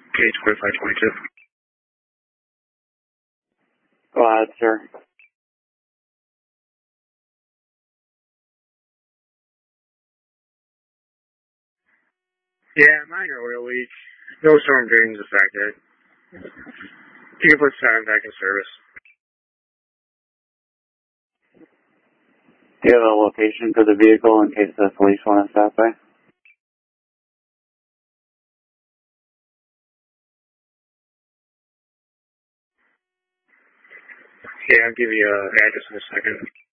Okay, 2522. Go ahead, sir. Yeah, minor oil leak. No storm drains affected. You can put 7 back in service. Do you have a location for the vehicle in case the police want to stop by? Yeah, I'll give you an address in a second.